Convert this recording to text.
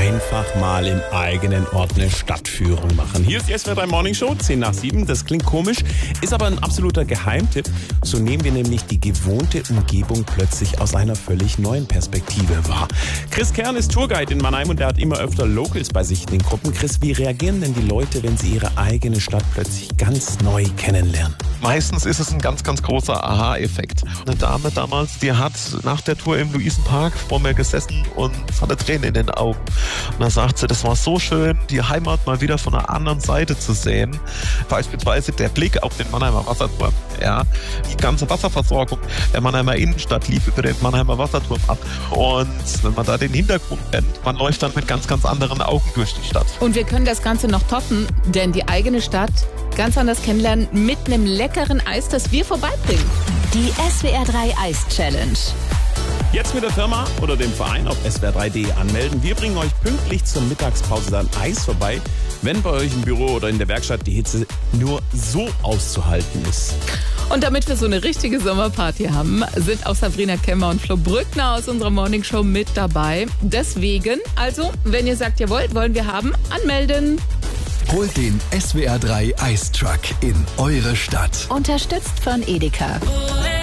einfach mal im eigenen Ort eine Stadtführung machen. Hier ist die SWR 3 Morning Show, 10 nach 7. Das klingt komisch, ist aber ein absoluter Geheimtipp. So nehmen wir nämlich die gewohnte Umgebung plötzlich aus einer völlig neuen Perspektive wahr. Chris Kern ist Tourguide in Mannheim und der hat immer öfter Locals bei sich in den Gruppen. Chris, wie reagieren denn die Leute, wenn sie ihre eigene Stadt plötzlich ganz neu kennenlernen? Meistens ist es ein ganz, ganz großer Aha-Effekt. Eine Dame damals, die hat nach der Tour im Luisenpark vor mir gesessen und hatte Tränen in den Augen. Und da sagt sie, das war so schön, die Heimat mal wieder von einer anderen Seite zu sehen. Beispielsweise der Blick auf den Mannheimer Wasserturm. Ja, die ganze Wasserversorgung der Mannheimer Innenstadt lief über den Mannheimer Wasserturm ab. Und wenn man da den Hintergrund kennt, man läuft dann mit ganz, ganz anderen Augen durch die Stadt. Und wir können das Ganze noch toppen, denn die eigene Stadt ganz anders kennenlernen mit einem leckeren Eis, das wir vorbeibringen. Die SWR 3 Eis Challenge. Jetzt mit der Firma oder dem Verein auf swr3.de anmelden. Wir bringen euch pünktlich zur Mittagspause dann Eis vorbei, wenn bei euch im Büro oder in der Werkstatt die Hitze nur so auszuhalten ist. Und damit wir so eine richtige Sommerparty haben, sind auch Sabrina Kemmer und Flo Brückner aus unserer Morningshow mit dabei. Deswegen, also, wenn ihr sagt, ihr wollen wir haben, anmelden. Holt den SWR 3 Eistruck in eure Stadt. Unterstützt von Edeka.